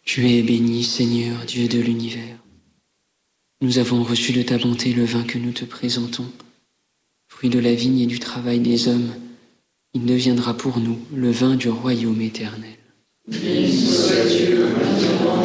Tu es béni, Seigneur, Dieu de l'univers. Nous avons reçu de ta bonté le vin que nous te présentons. Fruit de la vigne et du travail des hommes, il deviendra pour nous le vin du royaume éternel. Béni soit Dieu, maintenant